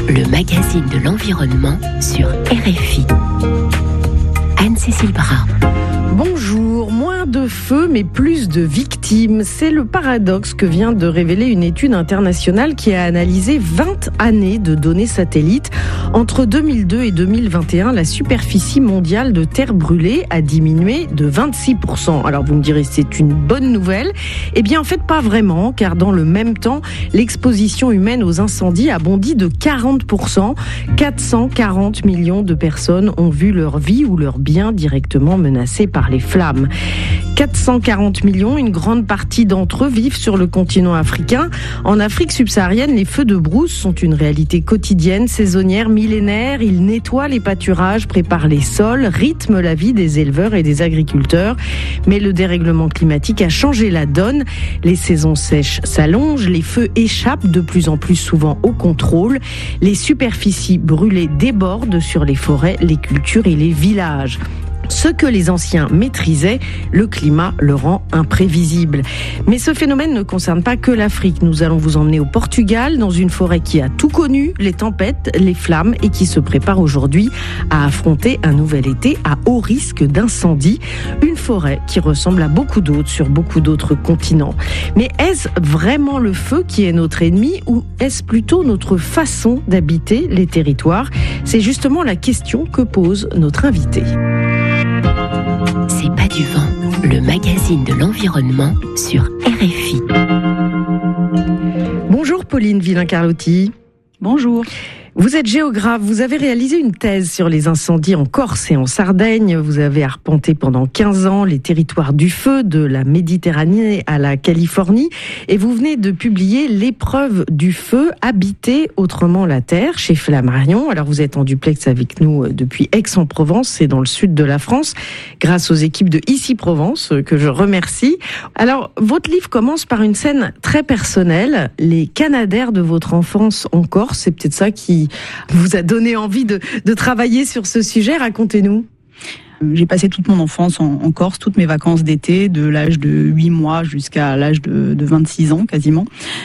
le magazine de l'environnement sur RFI. Anne-Cécile Bras. Bonjour, moins de feux mais plus de victimes. C'est le paradoxe que vient de révéler une étude internationale qui a analysé 20 années de données satellites. Entre 2002 et 2021, la superficie mondiale de terre brûlée a diminué de 26%. Alors vous me direz, c'est une bonne nouvelle. Eh bien en fait pas vraiment, car dans le même temps, l'exposition humaine aux incendies a bondi de 40%. 440 millions de personnes ont vu leur vie ou leurs biens directement menacés par les flammes. 440 millions, une grande partie d'entre eux vivent sur le continent africain. En Afrique subsaharienne, les feux de brousse sont une réalité quotidienne, saisonnière, millénaire. Ils nettoient les pâturages, préparent les sols, rythment la vie des éleveurs et des agriculteurs. Mais le dérèglement climatique a changé la donne. Les saisons sèches s'allongent, les feux échappent de plus en plus souvent au contrôle. Les superficies brûlées débordent sur les forêts, les cultures et les villages. Ce que les anciens maîtrisaient, le climat le rend imprévisible. Mais ce phénomène ne concerne pas que l'Afrique. Nous allons vous emmener au Portugal, dans une forêt qui a tout connu, les tempêtes, les flammes, et qui se prépare aujourd'hui à affronter un nouvel été à haut risque d'incendie. Une forêt qui ressemble à beaucoup d'autres sur beaucoup d'autres continents. Mais est-ce vraiment le feu qui est notre ennemi, ou est-ce plutôt notre façon d'habiter les territoires ? C'est justement la question que pose notre invité. C'est pas du vent, le magazine de l'environnement sur RFI. Bonjour Pauline Villain-Carlotti. Bonjour. Vous êtes géographe, vous avez réalisé une thèse sur les incendies en Corse et en Sardaigne. Vous avez arpenté pendant 15 ans les territoires du feu, de la Méditerranée à la Californie. Et vous venez de publier L'épreuve du feu, habiter autrement la terre, chez Flammarion. Alors vous êtes en duplex avec nous depuis Aix-en-Provence, c'est dans le sud de la France, grâce aux équipes de Ici Provence, que je remercie. Alors, votre livre commence par une scène très personnelle, les Canadaires de votre enfance en Corse. C'est peut-être ça qui vous a donné envie de travailler sur ce sujet. Racontez-nous. J'ai passé toute mon enfance en Corse, toutes mes vacances d'été, de l'âge de 8 mois jusqu'à l'âge de 26 ans quasiment.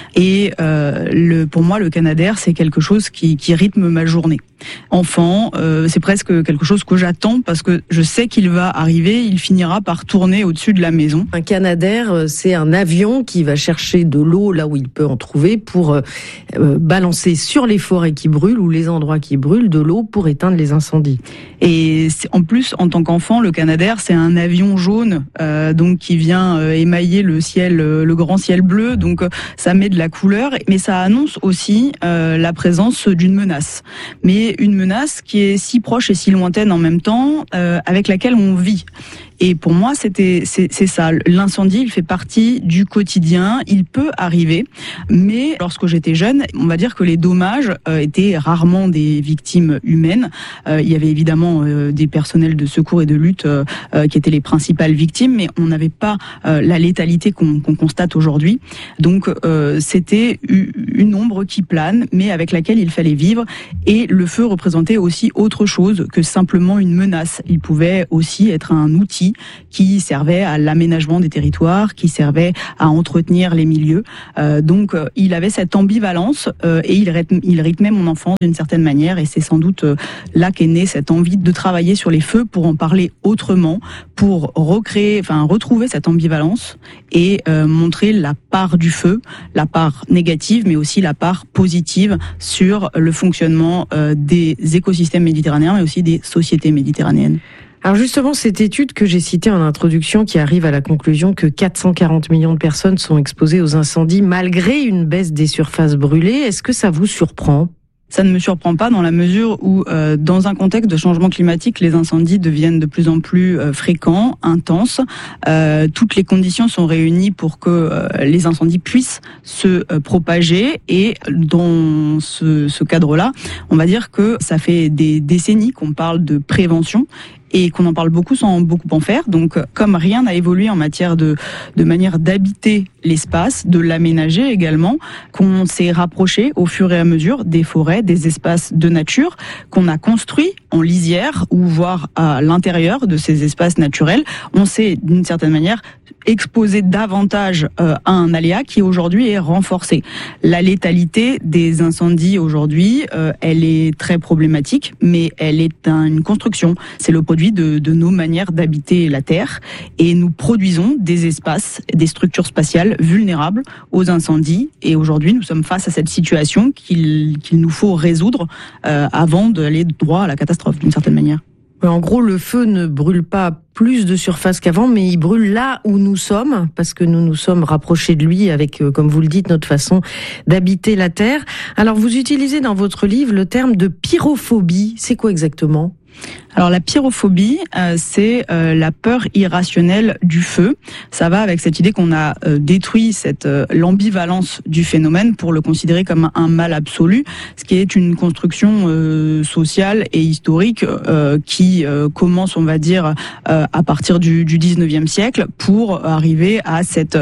Et pour moi, le Canadair, c'est quelque chose qui rythme ma journée. Enfant, c'est presque quelque chose que j'attends parce que je sais qu'il va arriver, il finira par tourner au-dessus de la maison. Un Canadair, c'est un avion qui va chercher de l'eau là où il peut en trouver pour balancer sur les forêts qui brûlent ou les endroits qui brûlent de l'eau pour éteindre les incendies. Et en plus, en tant qu'enfant, le Canadair, c'est un avion jaune, donc qui vient émailler le ciel, le grand ciel bleu. Donc ça met de la couleur, mais ça annonce aussi la présence d'une menace. Mais une menace qui est si proche et si lointaine en même temps, avec laquelle on vit. Et pour moi, c'est ça. L'incendie, il fait partie du quotidien. Il peut arriver, mais lorsque j'étais jeune, on va dire que les dommages étaient rarement des victimes humaines. Il y avait évidemment des personnels de secours et de lutte qui étaient les principales victimes, mais on n'avait pas la létalité qu'on constate aujourd'hui. Donc, c'était une ombre qui plane, mais avec laquelle il fallait vivre. Et le feu représentait aussi autre chose que simplement une menace. Il pouvait aussi être un outil qui servait à l'aménagement des territoires, qui servait à entretenir les milieux. Donc, il avait cette ambivalence et il rythmait mon enfance d'une certaine manière. Et c'est sans doute là qu'est née cette envie de travailler sur les feux pour en parler autrement, pour retrouver cette ambivalence et montrer la part du feu, la part négative, mais aussi la part positive sur le fonctionnement des écosystèmes méditerranéens, mais aussi des sociétés méditerranéennes. Alors justement, cette étude que j'ai citée en introduction qui arrive à la conclusion que 440 millions de personnes sont exposées aux incendies malgré une baisse des surfaces brûlées, est-ce que ça vous surprend ? Ça ne me surprend pas dans la mesure où, dans un contexte de changement climatique, les incendies deviennent de plus en plus fréquents, intenses. Toutes les conditions sont réunies pour que les incendies puissent se propager. Et dans ce cadre-là, on va dire que ça fait des décennies qu'on parle de prévention et qu'on en parle beaucoup sans beaucoup en faire. Donc, comme rien n'a évolué en matière de manière d'habiter l'espace, de l'aménager également, qu'on s'est rapproché au fur et à mesure des forêts, des espaces de nature, qu'on a construit en lisière ou voire à l'intérieur de ces espaces naturels, on s'est d'une certaine manière exposé davantage à un aléa qui aujourd'hui est renforcé. La létalité des incendies aujourd'hui, elle est très problématique, mais elle est une construction. C'est le produit de nos manières d'habiter la Terre, et nous produisons des espaces, des structures spatiales vulnérables aux incendies. Et aujourd'hui, nous sommes face à cette situation qu'il nous faut résoudre avant d'aller droit à la catastrophe, d'une certaine manière. En gros, le feu ne brûle pas plus de surface qu'avant, mais il brûle là où nous sommes, parce que nous nous sommes rapprochés de lui avec, comme vous le dites, notre façon d'habiter la Terre. Alors, vous utilisez dans votre livre le terme de pyrophobie. C'est quoi exactement ? Alors la pyrophobie, c'est la peur irrationnelle du feu. Ça va avec cette idée qu'on a détruit l'ambivalence du phénomène pour le considérer comme un mal absolu, ce qui est une construction sociale et historique qui commence, on va dire, à partir du 19e siècle pour arriver à cet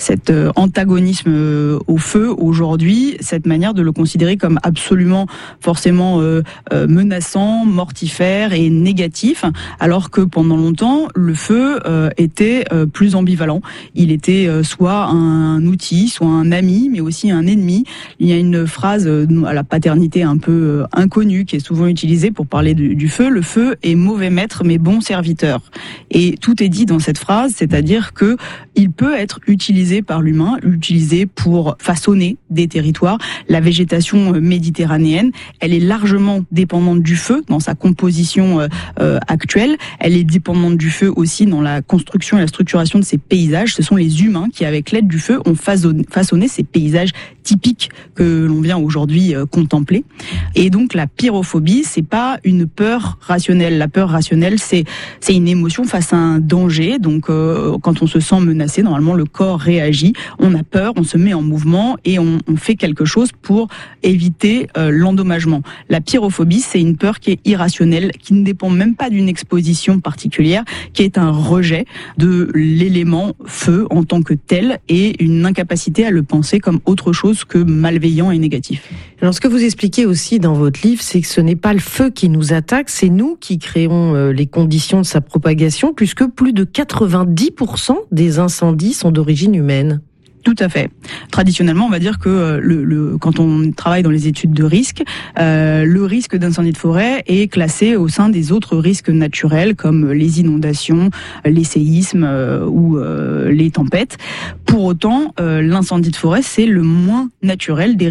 antagonisme au feu aujourd'hui, cette manière de le considérer comme absolument forcément menaçant, mortifère et négatif, alors que pendant longtemps, le feu était plus ambivalent. Il était soit un outil, soit un ami, mais aussi un ennemi. Il y a une phrase à la paternité un peu inconnue qui est souvent utilisée pour parler du feu. Le feu est mauvais maître, mais bon serviteur. Et tout est dit dans cette phrase, c'est-à-dire que il peut être utilisé par l'humain, utilisé pour façonner des territoires. La végétation méditerranéenne, elle est largement dépendante du feu dans sa composition actuelle. Elle est dépendante du feu aussi dans la construction et la structuration de ces paysages. Ce sont les humains qui, avec l'aide du feu, ont façonné ces paysages typiques que l'on vient aujourd'hui contempler. Et donc la pyrophobie, c'est pas une peur rationnelle. La peur rationnelle, c'est une émotion face à un danger. Donc quand on se sent menacé, normalement le corps réagit. On a peur, on se met en mouvement et on fait quelque chose pour éviter l'endommagement. La pyrophobie, c'est une peur qui est irrationnelle, qui ne dépend même pas d'une exposition particulière, qui est un rejet de l'élément feu en tant que tel et une incapacité à le penser comme autre chose que malveillant et négatif. Alors ce que vous expliquez aussi dans votre livre, c'est que ce n'est pas le feu qui nous attaque, c'est nous qui créons les conditions de sa propagation, puisque plus de 90% des incendies sont d'origine humaine. Tout à fait. Traditionnellement, on va dire que quand on travaille dans les études de risque, le risque d'incendie de forêt est classé au sein des autres risques naturels comme les inondations, les séismes ou les tempêtes. Pour autant, l'incendie de forêt, c'est le moins naturel des